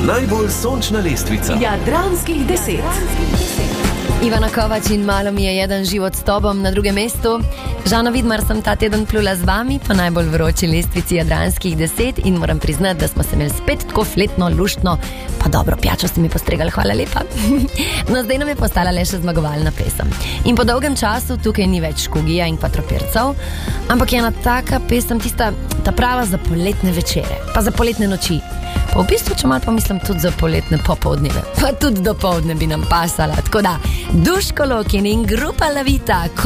Najbolj sončna lestvica Jadranskih 10. Ivana Kovač in malo mi je jeden život s tobom na drugem mestu. Žana Vidmar sem ta teden plula z vami po najbolj vroči lestvici Jadranskih 10 in moram priznati, da smo se imeli spet tako fletno, luštno, pa dobro pijačo ste mi postregali, hvala lepa. No, zdaj nam je postala le še zmagovalna pesem. In po dolgem času tukaj ni več Škugija in Kvadropircev, ampak je ena taka pesem, ta prava za poletne večere, pa za poletne noči. Pa v bistvu, če malo pomislim, tudi za poletne popoldneve, pa tudi dopoldne bi nam pasala. Tako da, Duško Lokin in grupa La Vita.